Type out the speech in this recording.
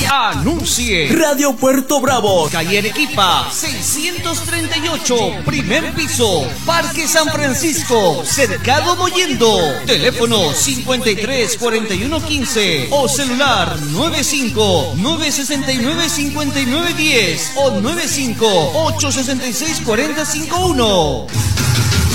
Anuncie. Radio Puerto Bravo, calle Arequipa, 638, primer piso, Parque San Francisco, Cercado Mollendo. Teléfono 53 41 15 o celular 95 969 59 10 o 95 866 40 51.